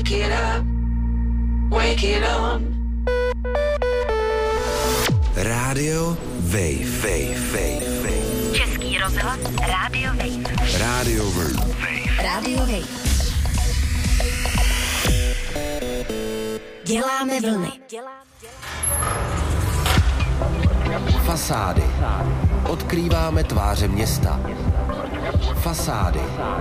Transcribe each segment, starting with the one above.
Wake it up, wake it on. Rádio Wave. Český rozhlas Rádio Wave. Rádio Wave. Rádio Wave. Děláme vlny. Fasády. Odkrýváme tváře města. Fasády.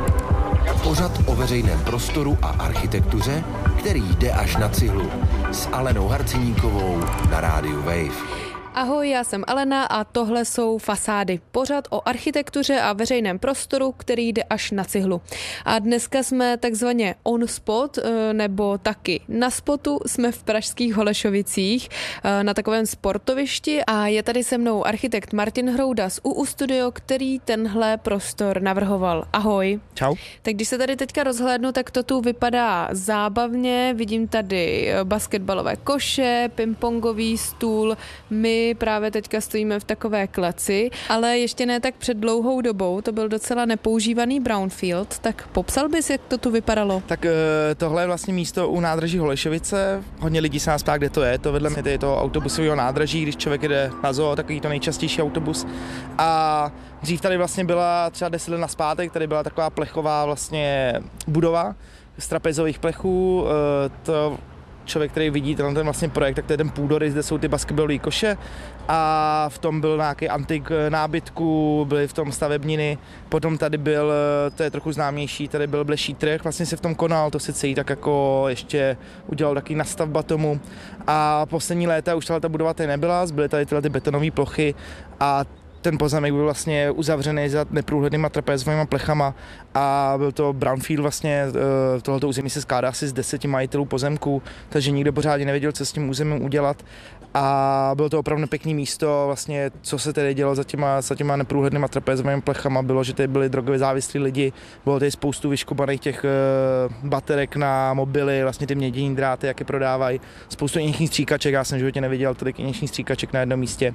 Pořad o veřejném prostoru a architektuře, který jde až na cihlu. S Alenou Harceníkovou na Rádiu Wave. Ahoj, já jsem Alena a tohle jsou Fasády. Pořad o architektuře a veřejném prostoru, který jde až na cihlu. A dneska jsme takzvaně on spot, nebo taky na spotu. Jsme v pražských Holešovicích na takovém sportovišti a je tady se mnou architekt Martin Hrouda z UU Studio, který tenhle prostor navrhoval. Ahoj. Čau. Tak když se tady teďka rozhlédnu, tak to tu vypadá zábavně. Vidím tady basketbalové koše, pingpongový stůl. My právě teďka stojíme v takové kleci, ale ještě ne tak před dlouhou dobou, to byl docela nepoužívaný brownfield, tak popsal bys, jak to tu vypadalo? Tak tohle je vlastně místo u nádraží Holešovice. Hodně lidí se nás ptá, kde to je. To vedle mě je to autobusového nádraží, když člověk jde na zoo, takový to nejčastější autobus. A dřív tady vlastně byla třeba 10 let nazpátek, tady byla taková plechová vlastně budova z trapezových plechů. To člověk, který vidí ten vlastně projekt, tak to je ten půdorys, kde jsou ty basketbalové koše a v tom byl nějaký antik nábytku, byly v tom stavebniny, potom tady byl, to je trochu známější, tady byl bleší trh, vlastně se v tom konal, to se celý tak jako ještě udělal taky nastavba tomu a poslední léta už ta budova tady nebyla, zbyly tady tyhle ty betonové plochy a ten pozemek byl vlastně uzavřený za neprůhlednýma trapézovými plechama a byl to brownfield vlastně, tohleto území se skládá asi z 10 majitelů pozemků, takže nikdo pořádně nevěděl, co s tím územím udělat a bylo to opravdu pěkné místo, vlastně co se tady dělo za těma neprůhlednýma trapézovými plechama, bylo, že tady byli drogově závislí lidi, bylo tady spoustu vyškobaných těch baterek na mobily, vlastně ty mědění dráty, jak je prodávají, spoustu injekčních stříkaček, já jsem v životě neviděl tolik injekčních stříkaček na jednom místě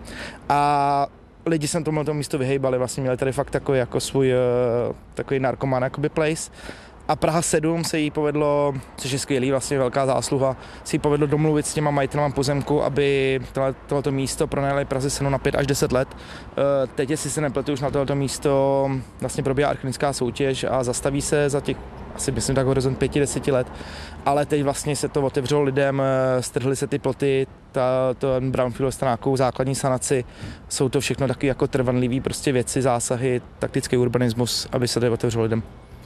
a lidi se tomuto místo vyhejbali, vlastně měli tady fakt takový jako svůj takový narkoman jakoby place. A Praha 7 se jí povedlo, což je skvělý, vlastně velká zásluha, se jí povedlo domluvit s těma majitelama pozemku, aby tohleto místo pronajali Praze 7 na 5 až 10 let. Teď, jestli se nepletu, už na tohleto místo vlastně probíhá architektonická soutěž a zastaví se za těch asi myslím tak horizont 5-10 let, ale teď vlastně se to otevřelo lidem, strhly se ty ploty, ten brownfield dostal nějakou základní sanaci, jsou to všechno taky jako trvanlivý prostě věci, zásahy, taktický urbanismus, aby se to otevřelo lidem.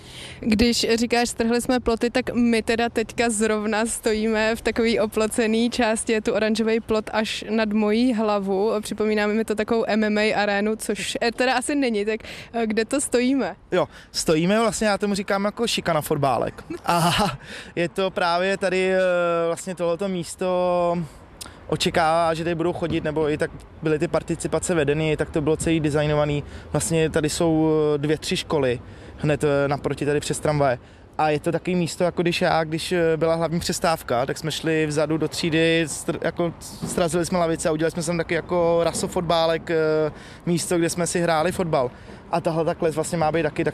Když říkáš, strhli jsme ploty, tak my teda teďka zrovna stojíme v takový oplocený části, je tu oranžový plot až nad mojí hlavu, připomínáme mi to takovou MMA arénu, což teda asi není, tak kde to stojíme? Jo, stojíme vlastně, já tomu říkám jako šikana fotbálek a je to právě tady vlastně tohleto místo očekává, že tady budou chodit, nebo i tak byly ty participace vedeny, tak to bylo celý designovaný. Vlastně tady jsou 2-3 školy, hned naproti tady přes tramvaje. A je to takový místo, jako když byla hlavní přestávka, tak jsme šli vzadu do třídy, jako srazili jsme lavice a udělali jsme tam taky jako rasofotbálek, místo, kde jsme si hráli fotbal. A tahle takhle vlastně má být taky tak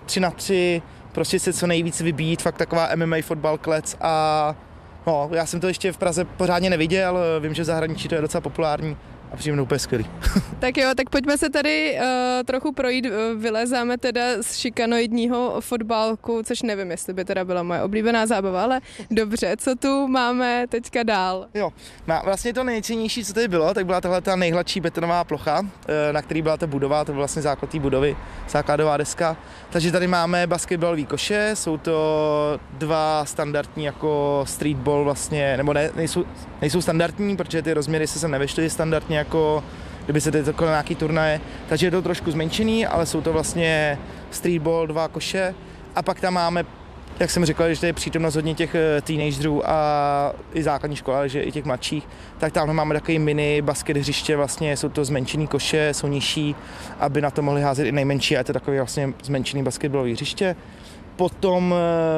3x3, prostě se co nejvíc vybít, fakt taková MMA fotbal klec a no, já jsem to ještě v Praze pořádně neviděl, vím, že v zahraničí to je docela populární a přijde úplně skvělý. Tak jo, tak pojďme se tady trochu projít, vylezáme teda z šikanoidního fotbálku, což nevím, jestli by teda byla moje oblíbená zábava, ale dobře, co tu máme teďka dál? Jo, vlastně to nejcennější, co tady bylo, tak byla tahle ta nejhladší betonová plocha, na který byla ta budova, to byl vlastně základ té budovy, základová deska. Takže tady máme basketbalové koše, jsou to 2 standardní jako streetball vlastně, nebo ne, nejsou standardní, protože ty rozměry se sem nevešly standardně jako kdyby se tady takové nějaký turnaje, takže je to trošku zmenšený, ale jsou to vlastně streetball, 2 koše a pak tam máme, jak jsem říkal, že tady je přítomnost hodně těch teenagerů a i základní škola, že i těch mladších, tak tam máme takový mini basket hřiště, vlastně jsou to zmenšený koše, jsou nižší, aby na to mohli házet i nejmenší a je to takový vlastně zmenšený basketbalový hřiště. Potom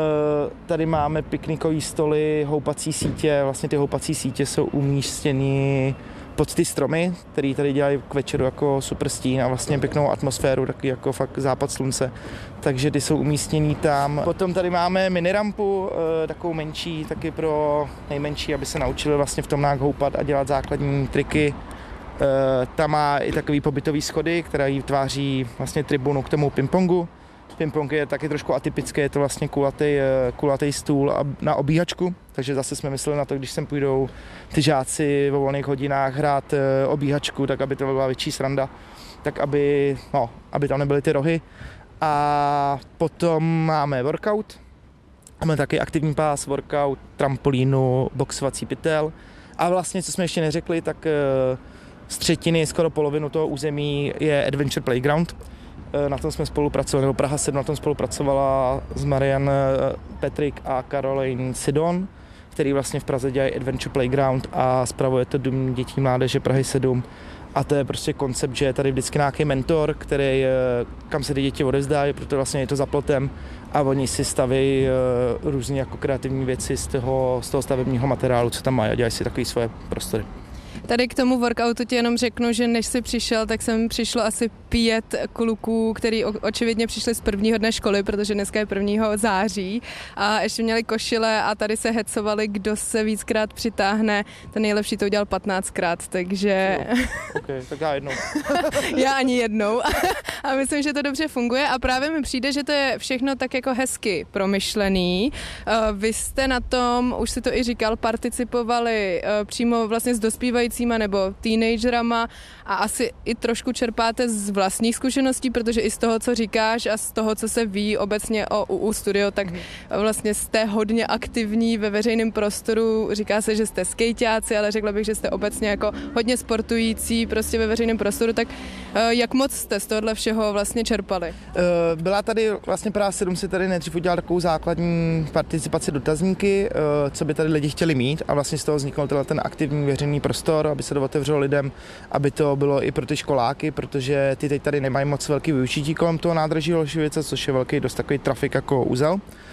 tady máme piknikové stoly, houpací sítě, vlastně ty houpací sítě jsou umístěny pod ty stromy, který tady dělají k večeru jako super stín a vlastně pěknou atmosféru, taky jako fakt západ slunce. Takže ty jsou umístěný tam. Potom tady máme minirampu, takovou menší, taky pro nejmenší, aby se naučili vlastně v tom nějak houpat a dělat základní triky. Tam má i takový pobytový schody, který tváří vlastně tribunu k tomu pingpongu. Pingpong je taky trošku atypický, je to vlastně kulatý stůl na obíhačku, takže zase jsme mysleli na to, když sem půjdou ty žáci vo volných hodinách hrát obíhačku, tak aby to byla větší sranda, tak aby tam nebyly ty rohy. A potom máme workout, máme taky aktivní pás, workout, trampolínu, boxovací pytel. A vlastně, co jsme ještě neřekli, tak z třetiny, skoro polovinu toho území je Adventure Playground. Na tom jsme spolupracovali, nebo Praha 7 na tom spolupracovala s Marian Petrik a Caroline Sidon, který vlastně v Praze dělají Adventure Playground a spravuje to Dům dětí mládeže Prahy 7. A to je prostě koncept, že je tady vždycky nějaký mentor, kam se ty děti odevzdají, protože vlastně je to za plotem a oni si staví různé jako kreativní věci z toho stavebního materiálu, co tam mají a dělají si takové svoje prostory. Tady k tomu workoutu ti jenom řeknu, že než jsi přišel, tak sem přišlo asi 5 kluků, který očividně přišli z prvního dne školy, protože dneska je 1. září a ještě měli košile a tady se hecovali, kdo se víckrát přitáhne. Ten nejlepší to udělal 15krát, takže... Okay, tak já jednou. Já ani jednou. A myslím, že to dobře funguje a právě mi přijde, že to je všechno tak jako hezky promyšlený. Vy jste na tom, už si to i říkal, participovali přímo vlastně s dospívajícíma nebo teenagerama a asi i trošku čerpáte z vlastních zkušeností, protože i z toho, co říkáš a z toho, co se ví obecně o UU Studio, tak vlastně jste hodně aktivní ve veřejném prostoru. Říká se, že jste skejťáci, ale řekla bych, že jste obecně jako hodně sportující prostě ve veřejném prostoru, tak jak moc jste z tohohle všeho vlastně čerpali? Byla tady vlastně Praha 7 si tady nejdřív udělal takovou základní participaci dotazníky, co by tady lidi chtěli mít a vlastně z toho vznikl ten aktivní veřejný prostor, aby se to otevřelo lidem, aby to bylo i pro ty školáky, protože ty teď tady nemají moc velký využití kolem toho nádraží Holešovice, což je velký dost takový trafik jako uzel.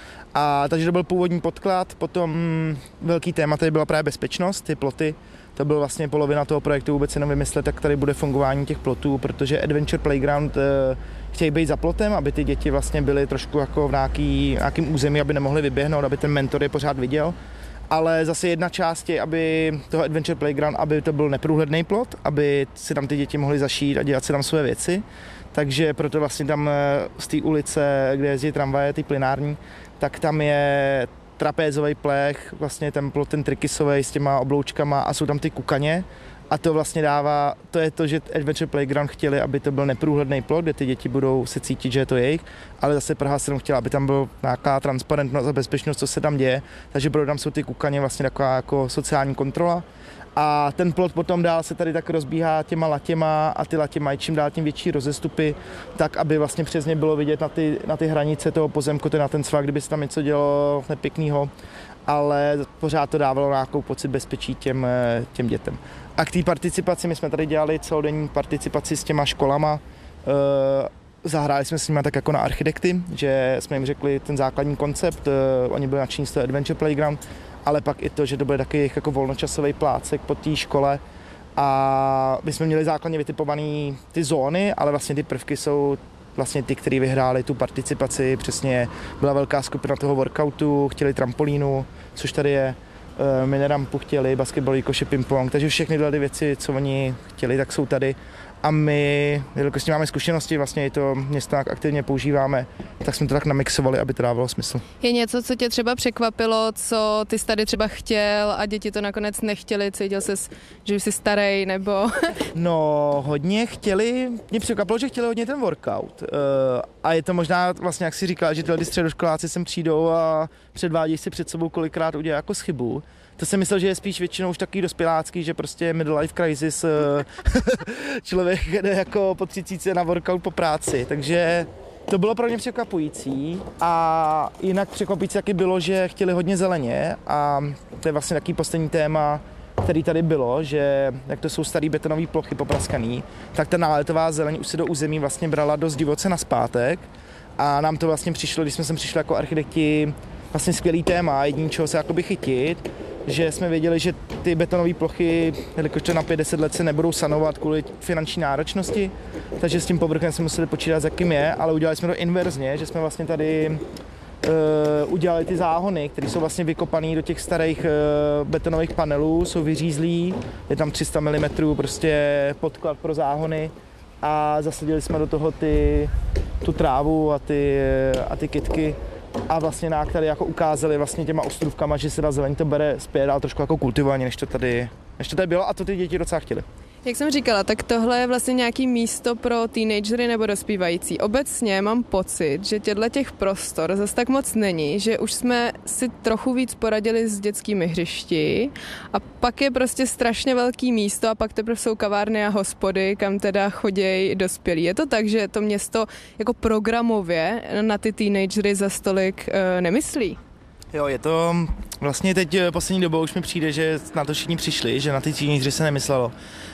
A takže to byl původní podklad, potom velký téma tady byla právě bezpečnost, ty ploty. To byl vlastně polovina toho projektu vůbec jenom vymyslet, jak tady bude fungování těch plotů, protože Adventure Playground chtějí být za plotem, aby ty děti vlastně byly trošku jako v nějakým území, aby nemohli vyběhnout, aby ten mentor je pořád viděl. Ale zase jedna část je, aby toho Adventure Playground, aby to byl neprůhledný plot, aby si tam ty děti mohly zašít a dělat si tam své věci. Takže proto vlastně tam z té ulice, kde jezdí tramvaje, ty plynární, tak tam je trapézový plech, vlastně ten plot, ten trikysový s těma obloučkama a jsou tam ty kukaně. A to vlastně to je to, že Adventure Playground chtěli, aby to byl neprůhledný plot, kde ty děti budou se cítit, že je to jejich, ale zase Praha 7 chtěla, aby tam byl nějaká transparentnost a bezpečnost, co se tam děje, takže proto tam jsou ty kukaně vlastně taková jako sociální kontrola. A ten plot potom dál se tady tak rozbíhá těma latěma a ty latě mají čím dál tím větší rozestupy, tak aby vlastně přes ně bylo vidět na ty hranice toho pozemku, na ten svah, kdyby se tam něco dělo nepěknýho, ale pořád to dávalo nějakou pocit bezpečí těm dětem. A k té participaci, my jsme tady dělali celodenní participaci s těma školama, zahráli jsme s nimi tak jako na architekty, že jsme jim řekli ten základní koncept, oni byli nadšení z toho Adventure Playground, ale pak i to, že to bude taky jako volnočasový plácek po té škole a my jsme měli základně vytipované ty zóny, ale vlastně ty prvky jsou vlastně ty, kteří vyhráli tu participaci, přesně byla velká skupina toho workoutu, chtěli trampolínu, což tady je, minirampu chtěli, basketbalový koše, ping-pong, takže všechny ty věci, co oni chtěli, tak jsou tady. A my, jelikož s tím máme zkušenosti, vlastně i to město aktivně používáme, tak jsme to tak namixovali, aby to dávalo smysl. Je něco, co tě třeba překvapilo, co ty jsi tady třeba chtěl a děti to nakonec nechtěli, cítil jsi, že už jsi starej, nebo... No, hodně chtěli, mě překvapilo, že chtěli hodně ten workout. A je to možná vlastně, jak jsi říkal, že tyhle středoškoláci sem přijdou a předvádějí si před sebou kolikrát udělat jako chybu. To jsem myslel, že je spíš většinou už takový dospělácký, že prostě midlife crisis člověk jde jako po 30 na workout po práci, takže to bylo pro ně překvapující a jinak překvapující taky bylo, že chtěli hodně zeleně a to je vlastně takový poslední téma, který tady bylo, že jak to jsou starý betonové plochy popraskaný, tak ta náletová zeleň už se do území vlastně brala dost divoce nazpátek a nám to vlastně přišlo, když jsme sem přišli jako architekti, vlastně skvělý téma, jedním čeho se jakoby chytit. že jsme věděli, že ty betonové plochy, jelikož to na 5-10 let se nebudou sanovat kvůli finanční náročnosti, takže s tím povrchem jsme museli počítat, jakým je, ale udělali jsme to inverzně, že jsme vlastně tady udělali ty záhony, které jsou vlastně vykopané do těch starých betonových panelů, jsou vyřízlí, je tam 300 mm prostě podklad pro záhony a zasadili jsme do toho tu trávu a ty kytky a vlastně nám tady jako ukázali vlastně těma ostrůvkama, že se na zeleň to bere zpět, ale trošku jako kultivovaně, než to tady bylo a to ty děti docela chtěli. Jak jsem říkala, tak tohle je vlastně nějaký místo pro teenagery nebo dospívající. Obecně mám pocit, že těch prostor zase tak moc není, že už jsme si trochu víc poradili s dětskými hřišti a pak je prostě strašně velký místo a pak teprve jsou kavárny a hospody, kam teda chodějí dospělí. Je to tak, že to město jako programově na ty teenagery za stolik nemyslí? Jo, je to vlastně teď poslední dobou už mi přijde, že na to všichni přišli, že na ty teenagery se nemyslelo.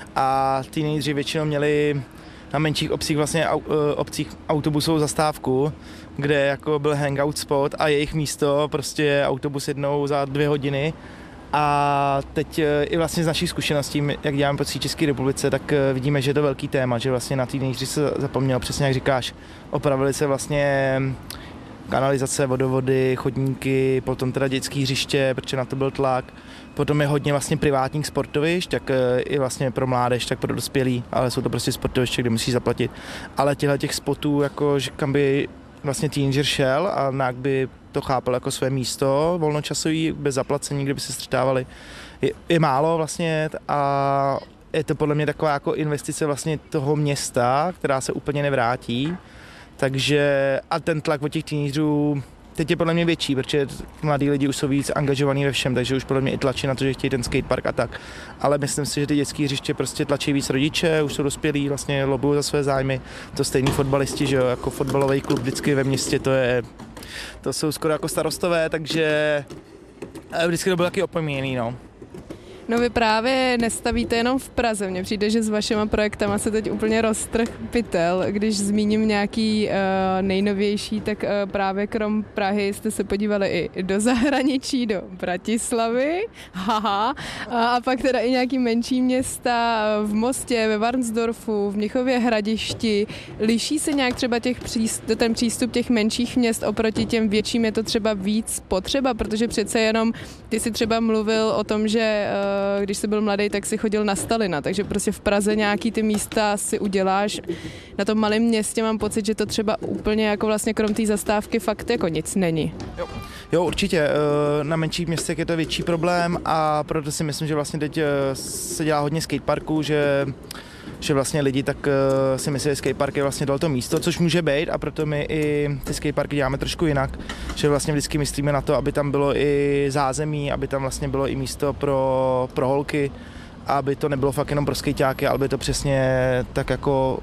A teenageři většinou měli na menších obcích vlastně autobusovou zastávku, kde jako byl hangout spot a jejich místo, prostě autobus jednou za 2 hodiny. A teď i vlastně z našich zkušeností, jak děláme po celé České republice, tak vidíme, že je to velký téma, že vlastně na teenageři se zapomnělo, přesně jak říkáš, opravili se vlastně kanalizace, vodovody, chodníky, potom teda dětský hřiště, protože na to byl tlak. Potom je hodně vlastně privátních sportovišť, tak i vlastně pro mládež, tak pro dospělí, ale jsou to prostě sportoviště, kde musí zaplatit. Ale těch spotů, jako, kam by vlastně teenager šel a nějak by to chápal jako své místo volnočasový, bez zaplacení, kde by se střetávali, je málo vlastně a je to podle mě taková jako investice vlastně toho města, která se úplně nevrátí. Takže a ten tlak od těch teenagerů teď je podle mě větší, protože mladí lidi už jsou víc angažovaní ve všem, takže už podle mě i tlačí na to, že chtějí ten skatepark a tak. Ale myslím si, že ty dětské hřiště prostě tlačí víc rodiče, už jsou dospělí, vlastně lobují za své zájmy. To stejný fotbalisti, že jo, jako fotbalový klub vždycky ve městě, to jsou skoro jako starostové, takže vždycky to bylo taky opomíjený, no. No vy právě nestavíte jenom v Praze, mně přijde, že s vašima projektama se teď úplně roztrh pytel. Když zmíním nějaký nejnovější, tak právě krom Prahy jste se podívali i do zahraničí, do Bratislavy, haha, a pak teda i nějaký menší města v Mostě, ve Varnsdorfu, v Mnichově Hradišti. Liší se nějak třeba ten přístup těch menších měst oproti těm větším, je to třeba víc potřeba, protože přece jenom ty si třeba mluvil o tom, že když jsi byl mladý, tak si chodil na Stalina, takže prostě v Praze nějaký ty místa si uděláš. Na tom malém městě mám pocit, že to třeba úplně jako vlastně krom té zastávky fakt jako nic není. Jo, určitě. Na menších městech je to větší problém a proto si myslím, že vlastně teď se dělá hodně skateparků, že vlastně lidi tak si myslí, že skatepark je vlastně tohleto místo, což může být a proto my i ty skateparky děláme trošku jinak, že vlastně vždycky myslíme na to, aby tam bylo i zázemí, aby tam vlastně bylo i místo pro holky, aby to nebylo fakt jenom pro skejťáky, ale aby to přesně tak jako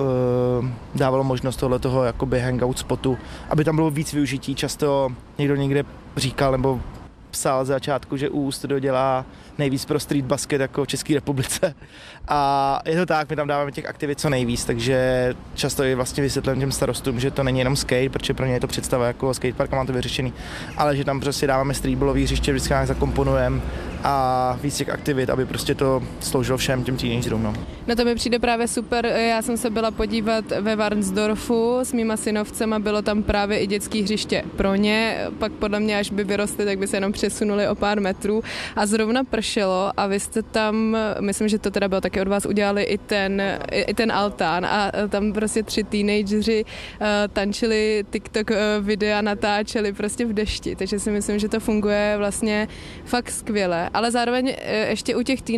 dávalo možnost tohletoho jakoby hangout spotu, aby tam bylo víc využití. Často někdo někde říkal nebo psal za začátku, že Studio dělá nejvíc pro street basket jako v České republice. A je to tak, my tam dáváme těch aktivit co nejvíc, takže často i vlastně vysvětlím těm starostům, že to není jenom skate, protože pro ně je to představa jako skatepark a mám to vyřešený, ale že tam prostě dáváme streetballový hřiště, vždycky nějak zakomponujeme a víc těch aktivit, aby prostě to sloužilo všem těm teenagerům. No to mi přijde právě super, já jsem se byla podívat ve Varnsdorfu s mýma synovcema, bylo tam právě i dětský hřiště pro ně, pak podle mě až by vyrostly, tak by se jenom přesunuli o pár metrů a zrovna pršelo a vy jste tam, myslím, že to teda bylo taky od vás, udělali i ten altán a tam prostě 3 teenageři tančili TikTok videa, natáčeli prostě v dešti, takže si myslím, že to funguje vlastně fakt skvěle, ale zároveň ještě u těch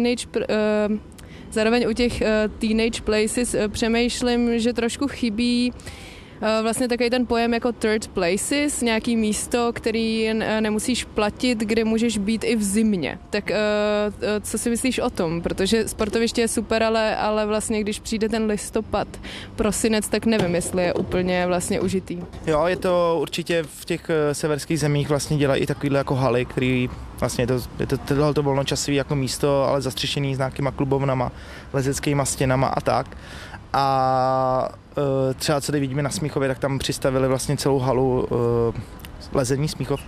teenage places přemýšlím, že trošku chybí vlastně takový ten pojem jako third places, nějaký místo, který nemusíš platit, kde můžeš být i v zimě. Tak co si myslíš o tom? Protože sportoviště je super, ale vlastně když přijde ten listopad, prosinec, tak nevím, jestli je úplně vlastně užitý. Jo, je to určitě v těch severských zemích vlastně dělají i takovýhle jako haly, který vlastně je to tohleto volnočasový jako místo, ale zastřešený s nějakýma klubovnama, lezeckýma stěnama a tak. A třeba co tady vidíme na Smíchově, tak tam přistavili vlastně celou halu lezení Smíchov,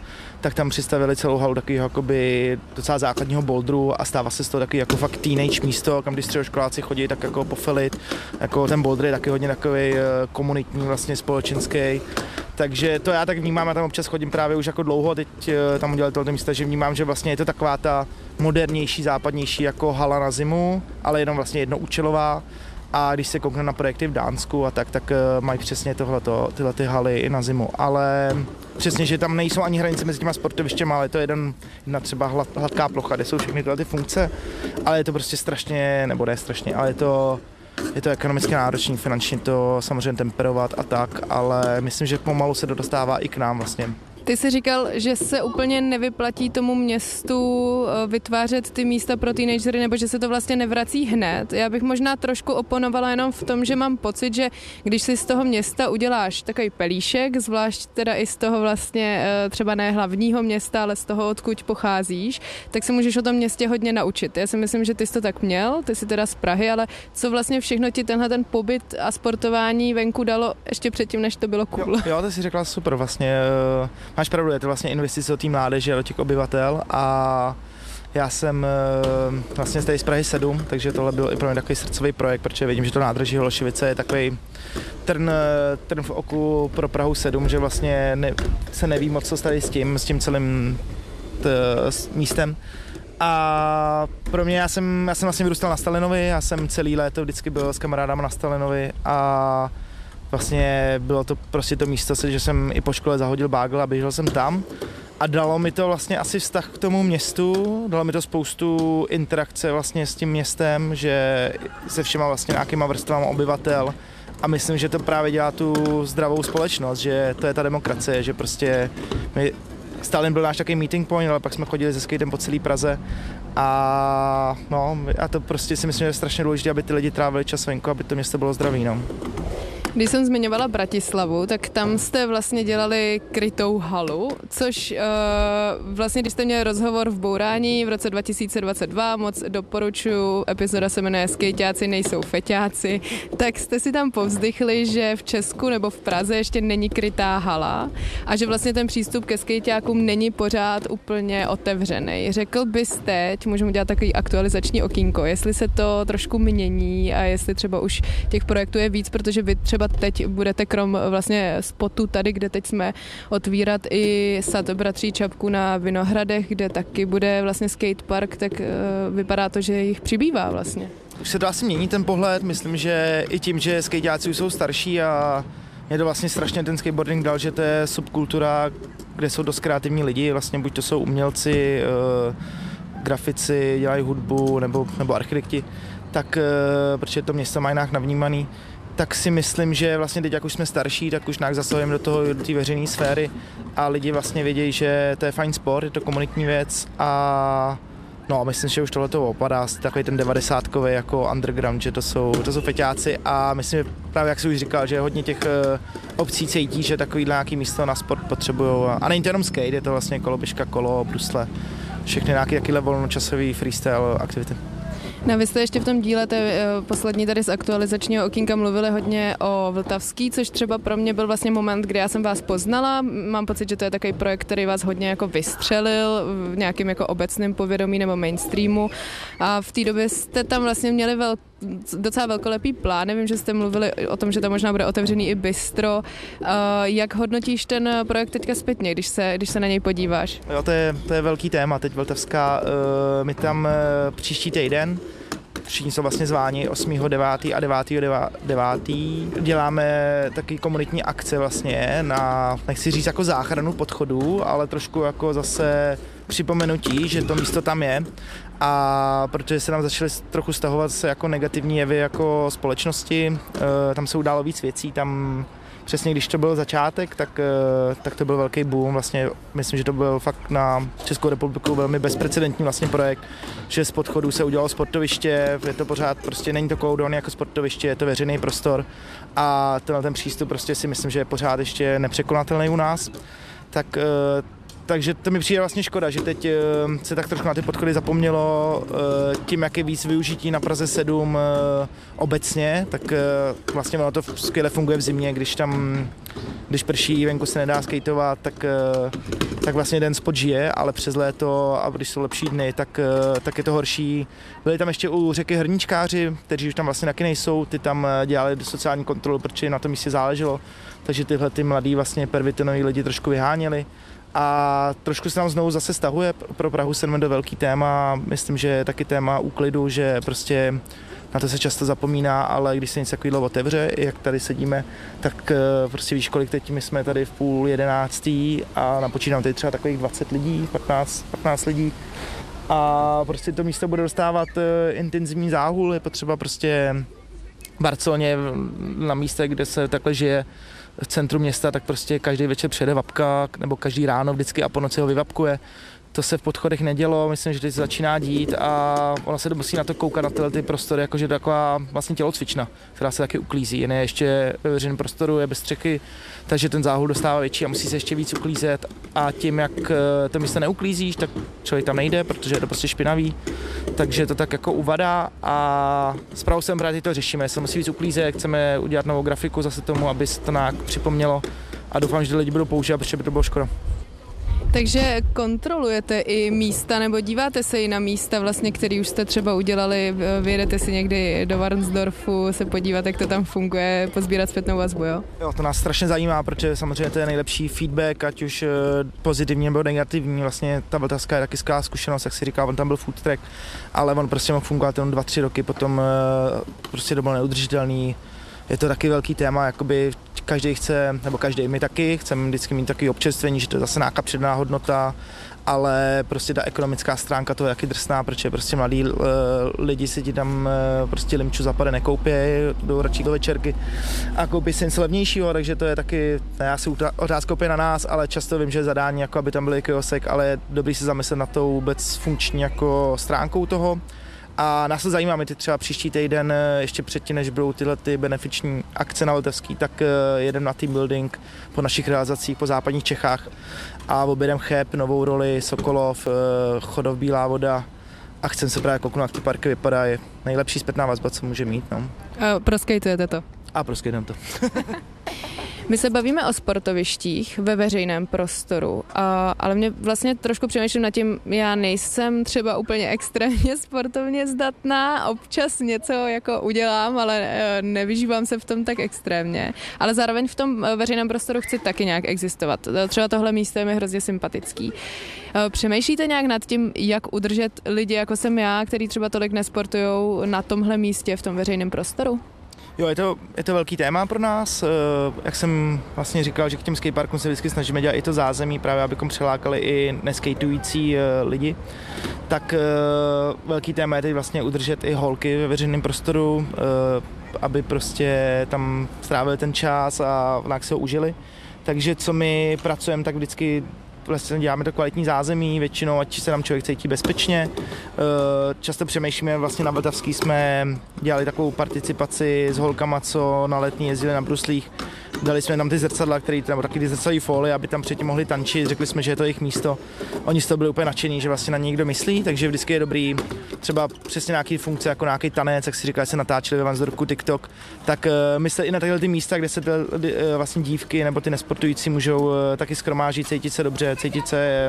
tak tam přistavili celou halu takového jakoby docela základního bouldru a stává se z toho takový jako fakt teenage místo, kam když středoškoláci chodí tak jako pofelit, jako ten boulder je taky hodně takový komunitní, vlastně společenský. Takže to já tak vnímám, já tam občas chodím právě už jako dlouho, teď tam udělali tohle místo, že vnímám, že vlastně je to taková ta modernější, západnější jako hala na zimu, ale jenom vlastně jednoúčelová. A když se koukne na projekty v Dánsku a tak mají přesně tyhle ty haly i na zimu. Ale přesně, že tam nejsou ani hranice mezi těma sportovištěma, ale je to jedna třeba hladká plocha, kde jsou všechny tyhle ty funkce, ale je to prostě strašně, nebo ne strašně, ale je to ekonomicky náročné, finančně to samozřejmě temperovat a tak, ale myslím, že pomalu se to dostává i k nám vlastně. Ty jsi říkal, že se úplně nevyplatí tomu městu vytvářet ty místa pro teenagery, nebo že se to vlastně nevrací hned. Já bych možná trošku oponovala jenom v tom, že mám pocit, že když si z toho města uděláš takový pelíšek, zvlášť teda i z toho vlastně třeba ne hlavního města, ale z toho, odkud pocházíš, tak se můžeš o tom městě hodně naučit. Já si myslím, že ty jsi to tak měl, ty jsi teda z Prahy, ale co vlastně všechno ti tenhle ten pobyt a sportování venku dalo ještě předtím, než to bylo cool? Jo, to jsi řekla super vlastně. Máš pravdu, je to vlastně investice do té mládeže, do těch obyvatel a já jsem vlastně tady z Prahy 7, takže tohle byl i pro mě takový srdcový projekt, protože vidím, že to nádraží Holešovice je takový trn v oku pro Prahu 7, že vlastně se neví moc, co tady s tím celým místem. A pro mě, já jsem vlastně vyrůstal na Stalinovi, já jsem celý léto vždycky byl s kamarádama na Stalinovi a vlastně bylo to prostě to místo, že jsem i po škole zahodil bágl a běžel jsem tam a dalo mi to vlastně asi vztah k tomu městu, dalo mi to spoustu interakce vlastně s tím městem, že se všema vlastně nějakýma vrstvama obyvatel a myslím, že to právě dělá tu zdravou společnost, že to je ta demokracie, že prostě Stalin byl náš takový meeting point, ale pak jsme chodili se skatem po celé Praze a to prostě si myslím, že je strašně důležité, aby ty lidi trávili čas venku, aby to město bylo zdravý, no. Když jsem zmiňovala Bratislavu, tak tam jste vlastně dělali krytou halu, což vlastně, když jste měli rozhovor v Bourání v roce 2022, moc doporučuji, epizoda se jmenuje Skejťáci nejsou feťáci, tak jste si tam povzdychli, že v Česku nebo v Praze ještě není krytá hala a že vlastně ten přístup ke skejťákům není pořád úplně otevřený. Řekl bys teď, můžeme dělat takový aktualizační okýnko, jestli se to trošku mění a jestli třeba už těch projektů je víc, protože vy třeba teď budete krom vlastně spotu tady, kde teď jsme, otvírat i sad bratří Čapků na Vinohradech, kde taky bude vlastně skatepark, tak vypadá to, že jich přibývá vlastně. Už se to asi mění ten pohled, myslím, že i tím, že skejťáci už jsou starší a je to vlastně strašně ten skateboarding dal, že to je subkultura, kde jsou dost kreativní lidi, vlastně buď to jsou umělci, grafici, dělají hudbu nebo architekti, tak protože to město má jinak navnímaný, tak si myslím, že vlastně teď, jak už jsme starší, tak už nějak zasahujeme do té veřejné sféry a lidi vlastně vědějí, že to je fajn sport, je to komunitní věc a myslím, že už tohleto opadá, takový ten 90kový jako underground, že to jsou feťáci a myslím, že právě jak jsi už říkal, že hodně těch obcí cítí, že takovýhle nějaký místo na sport potřebujou a není to jenom skate, je to vlastně koloběžka, kolo, brusle, všechny nějaké takovýhle volnočasový freestyle aktivity. No, vy jste ještě v tom díle poslední tady z aktualizačního okýnka mluvili hodně o Vltavský, což třeba pro mě byl vlastně moment, kdy já jsem vás poznala. Mám pocit, že to je takový projekt, který vás hodně jako vystřelil v nějakým jako obecném povědomí nebo mainstreamu. A v té době jste tam vlastně měli docela velkolepý plán. Vím, že jste mluvili o tom, že tam možná bude otevřený i bistro. Jak hodnotíš ten projekt teďka zpětně, když se na něj podíváš? Jo, to je velký téma teď Vltavská. My tam příští týden, všichni jsou vlastně zváni 8.9. a 9.9. Děláme taky komunitní akce vlastně na, nechci říct jako záchranu podchodů, ale trošku jako zase připomenutí, že to místo tam je a protože se nám začaly trochu stahovat se jako negativní jevy jako společnosti, tam se událo víc věcí, tam přesně když to byl začátek, tak to byl velký boom, vlastně myslím, že to byl fakt na Českou republiku velmi bezprecedentní vlastně projekt, že z podchodů se udělalo sportoviště, je to pořád, prostě není to koudoun jako sportoviště, je to veřejný prostor a ten přístup prostě si myslím, že je pořád ještě nepřekonatelný u nás, tak Takže to mi přijde vlastně škoda, že teď se tak trošku na ty podchody zapomnělo tím, jak je víc využití na Praze 7 obecně, tak vlastně ono to skvěle funguje v zimě, když prší, venku se nedá skateovat, tak vlastně den spot žije, ale přes léto a když jsou lepší dny, tak je to horší. Byli tam ještě u řeky hrníčkáři, kteří už tam vlastně taky nejsou, ty tam dělali sociální kontrolu, protože na tom místě záleželo, takže tyhle ty mladí vlastně pervitonoví lidi trošku vyháněli. A trošku se nám znovu zase stahuje pro Prahu 7 do velký téma, myslím, že je taky téma úklidu, že prostě na to se často zapomíná, ale když se něco takového otevře, jak tady sedíme, tak prostě víš, kolik teď my jsme tady v 10:30 a napočítám tady třeba takových 20 lidí, 15 lidí a prostě to místo bude dostávat intenzivní záhul, je potřeba prostě v Barceloně na místě, kde se takhle žije v centru města, tak prostě každý večer přijede vapka, nebo každý ráno vždycky a po noci ho vyvapkuje. To se v podchodech nedělo, myslím, že teď se začíná dít a ona se musí na to koukat na tyhle ty prostory, jakože taková vlastně tělocvična, která se taky uklízí. Jen je ještě ve veřejném prostoru, je bez střechy, takže ten záhul dostává větší a musí se ještě víc uklízet. A tím, jak to místo neuklízíš, tak člověk tam nejde, protože je to prostě špinavý. Takže to tak jako uvadá a s Prahou 7 právě to řešíme. Se musí víc uklízet, chceme udělat novou grafiku zase tomu, aby se to nějak připomnělo a doufám, že lidi budou používat, protože by to bylo škoda. Takže kontrolujete i místa, nebo díváte se i na místa, vlastně, které už jste třeba udělali, vyjedete si někdy do Varnsdorfu, se podívat, jak to tam funguje, pozbírat zpětnou vazbu, jo? Jo, to nás strašně zajímá, protože samozřejmě to je nejlepší feedback, ať už pozitivní nebo negativní. Vlastně ta Vltavská je taky skvělá zkušenost, jak si říká, on tam byl food track, ale on prostě mohl fungovat jenom 2-3 roky, potom prostě to bylo neudržitelný. Je to taky velký téma, jakoby každý chce, nebo každý, my taky chceme vždycky mít takový občerstvení, že to je zase nějaká přidaná hodnota, ale prostě ta ekonomická stránka toho je taky drsná, protože prostě mladí lidi si ti tam prostě limču zapade nekoupí, jdou radši do večerky a koupí si něco levnějšího, takže to je taky, já si otázka opět na nás, ale často vím, že je zadání, jako aby tam byl kiosek, ale je dobrý si zamyslet na to vůbec funkční jako stránkou toho. A nás to zajímá, my ty třeba příští týden, ještě předtím, než budou tyhle ty benefiční akce na Vltavský, tak jedem na team building po našich realizacích po západních Čechách a objedem Cheb, novou roli, Sokolov, Chodov, Bílá voda a chcem se právě kouknout, jak ty parky vypadají. Nejlepší zpětná vazba, co může mít. No. Proskejtujete to? A proskejtujeme to. My se bavíme o sportovištích ve veřejném prostoru, ale mě vlastně trošku přemýšlím nad tím, já nejsem třeba úplně extrémně sportovně zdatná, občas něco jako udělám, ale nevyžívám se v tom tak extrémně, ale zároveň v tom veřejném prostoru chci taky nějak existovat. Třeba tohle místo je mi hrozně sympatický. Přemýšlíte nějak nad tím, jak udržet lidi, jako jsem já, který třeba tolik nesportujou na tomhle místě v tom veřejném prostoru? Jo, je to velký téma pro nás. Jak jsem vlastně říkal, že k těm skateparkům se vždycky snažíme dělat i to zázemí, právě abychom přilákali i neskejtující lidi. Tak velký téma je teď vlastně udržet i holky ve veřejném prostoru, aby prostě tam strávili ten čas a nějak se ho užili. Takže co my pracujeme, tak vždycky vlastně děláme to kvalitní zázemí, většinou, ať se tam člověk cítí bezpečně. Často přemýšlíme, vlastně na Vltavský jsme dělali takovou participaci s holkama, co na Letní jezdili na bruslích. Dali jsme tam ty zrcadla, nebo taky ty zrcadlové folie, aby tam předtím mohli tančit. Řekli jsme, že je to jejich místo. Oni z toho byli úplně nadšení, že vlastně na ně někdo myslí, takže vždycky je dobrý třeba přesně nějaký funkce, jako nějaký tanec, jak si říkali, se natáčeli ve Varnsdorfu TikTok, tak myslet i na takhle ty místa, kde se vlastně dívky nebo ty nesportující můžou taky shromáždit, cítit se dobře, cítit se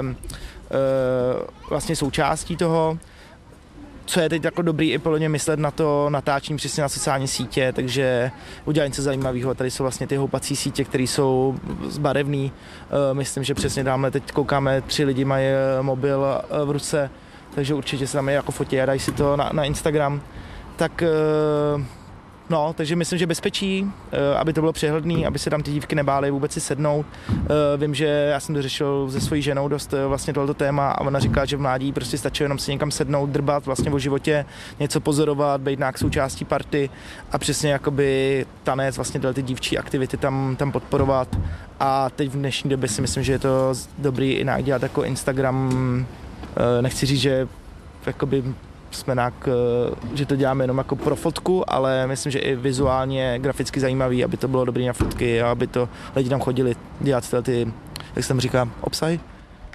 vlastně součástí toho. Co je teď jako dobrý i podle mě myslet na to natáčení přesně na sociální sítě, takže udělat něco zajímavého. Tady jsou vlastně ty houpací sítě, které jsou barevný. Myslím, že přesně tamhle teď koukáme, 3 lidi mají mobil v ruce, takže určitě se tam jako fotí a dají si to na Instagram. Tak no, takže myslím, že bezpečí, aby to bylo přehledný, aby se tam ty dívky nebály vůbec si sednout. Vím, že já jsem to řešil se svojí ženou dost vlastně tohleto téma a ona říká, že v mládí prostě stačí jenom si někam sednout, drbat vlastně o životě, něco pozorovat, být nějak součástí party a přesně jakoby tanec, vlastně ty dívčí aktivity tam podporovat. A teď v dnešní době si myslím, že je to dobrý i nějak dělat jako Instagram, nechci říct, že jakoby jsme nějak, že to děláme jenom jako pro fotku, ale myslím, že i vizuálně, graficky zajímavý, aby to bylo dobrý na fotky a aby to lidi tam chodili dělat ty, jak se tam říká, obsahy.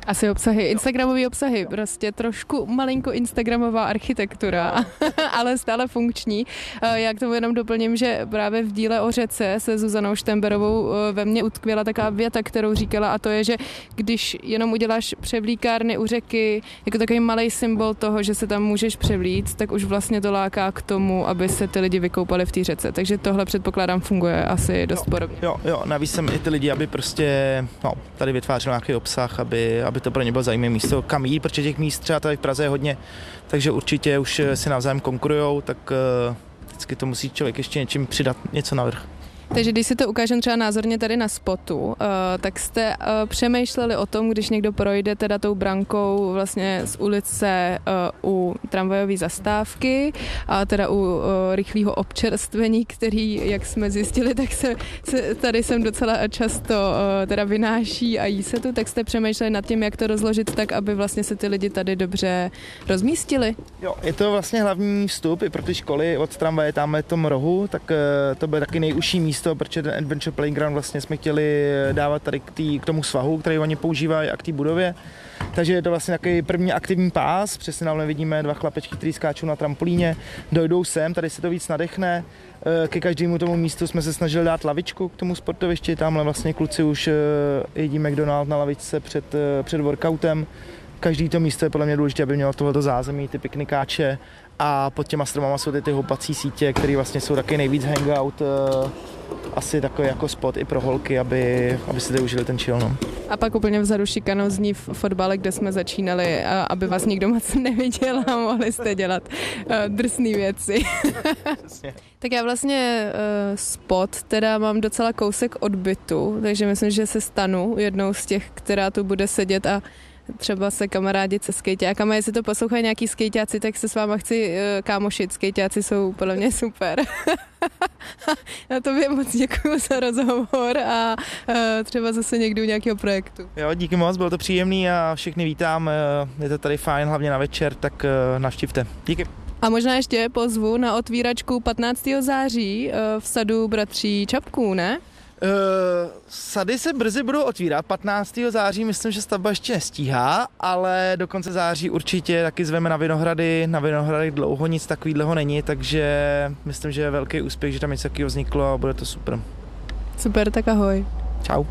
Asi obsahy, instagramové obsahy, prostě trošku malinko instagramová architektura, ale stále funkční. Já k tomu jenom doplním, že právě v díle o řece se Zuzanou Štemberovou ve mně utkvěla taková věta, kterou říkala, a to je, že když jenom uděláš převlíkárny u řeky, jako takový malý symbol toho, že se tam můžeš převlít, tak už vlastně to láká k tomu, aby se ty lidi vykoupali v té řece. Takže tohle předpokládám funguje asi dost podobně. Jo, navíc jsem i ty lidi, aby prostě tady vytvářel nějaký obsah, aby to pro ně bylo zajímavé místo, kam jít, protože těch míst třeba tady v Praze je hodně, takže určitě už si navzájem konkurujou, tak vždycky to musí člověk ještě něčím přidat něco navrch. Takže když si to ukážem třeba názorně tady na spotu, tak jste přemýšleli o tom, když někdo projde teda tou brankou vlastně z ulice u tramvajové zastávky a teda u rychlého občerstvení, který, jak jsme zjistili, tak se tady sem docela často teda vynáší a jí se tu, tak jste přemýšleli nad tím, jak to rozložit tak, aby vlastně se ty lidi tady dobře rozmístili? Jo, je to vlastně hlavní vstup i pro ty školy od tramvaje tamhle tom rohu, tak to bude taky nejužší místo, protože ten Adventure Playground vlastně jsme chtěli dávat tady k tomu svahu, který oni používají, a k té budově. Takže je to vlastně takový první aktivní pás, přesně nám vidíme dva chlapečky, kteří skáčou na trampolíně, dojdou sem, tady se to víc nadechne. Ke každému tomu místu jsme se snažili dát lavičku k tomu sportovišti, tamhle vlastně kluci už jedí McDonald na lavičce před workoutem. Každý to místo je podle mě důležité, aby mělo tohleto zázemí, ty piknikáče, a pod těma stromama jsou ty houpací sítě, které vlastně jsou taky nejvíc hangout, asi takový jako spot i pro holky, aby si tady užili ten chill. No. A pak úplně vzadu šikanou zní fotbale, kde jsme začínali, aby vás nikdo moc neviděl a mohli jste dělat drsné věci. Tak já vlastně spot teda mám docela kousek od bytu, takže myslím, že se stanu jednou z těch, která tu bude sedět a třeba se kamarádit se skejťákama. Jestli to poslouchají nějaký skejťáci, tak se s váma chci kámošit. Skejťáci jsou podle mě super. Já tobě moc děkuju za rozhovor a třeba zase někdy u nějakého projektu. Jo, díky moc, bylo to příjemný a všechny vítám. Je to tady fajn, hlavně na večer, tak navštivte. Díky. A možná ještě pozvu na otvíračku 15. září v sadu bratří Čapků, ne? Sady se brzy budou otvírat, 15. září myslím, že stavba ještě nestíhá, ale do konce září určitě taky zveme na Vinohrady dlouho nic takového není, takže myslím, že je velký úspěch, že tam něco takového vzniklo a bude to super. Super, tak ahoj. Čau.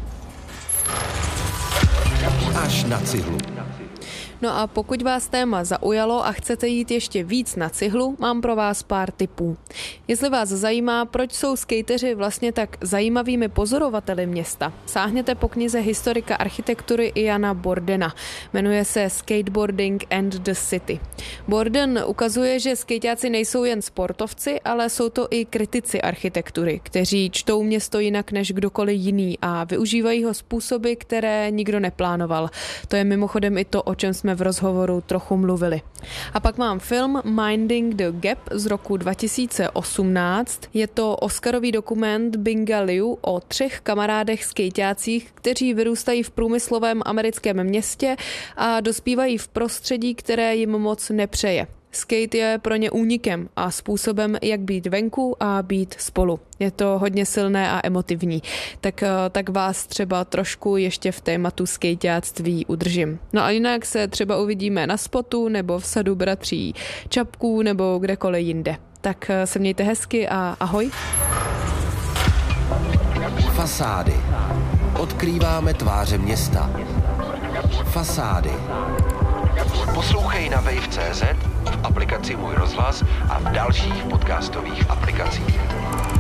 Až na cihlu. No a pokud vás téma zaujalo a chcete jít ještě víc na cihlu, mám pro vás pár tipů. Jestli vás zajímá, proč jsou skateři vlastně tak zajímavými pozorovateli města, sáhněte po knize historika architektury Iana Bordena. Jmenuje se Skateboarding and the City. Borden ukazuje, že skejťáci nejsou jen sportovci, ale jsou to i kritici architektury, kteří čtou město jinak než kdokoliv jiný a využívají ho způsoby, které nikdo neplánoval. To je mimochodem i to, o čem jsme v rozhovoru trochu mluvili. A pak mám film Minding the Gap z roku 2018. Je to oscarový dokument Binga Liu o 3 kamarádech skejťácích, kteří vyrůstají v průmyslovém americkém městě a dospívají v prostředí, které jim moc nepřeje. Skate je pro ně únikem a způsobem, jak být venku a být spolu. Je to hodně silné a emotivní. Tak vás třeba trošku ještě v tématu skejťáctví udržím. No a jinak se třeba uvidíme na spotu nebo v sadu bratří Čapků nebo kdekoliv jinde. Tak se mějte hezky a ahoj. Fasády. Odkrýváme tváře města. Fasády. Poslouchej na wave.cz, v aplikaci Můj rozhlas a v dalších podcastových aplikacích.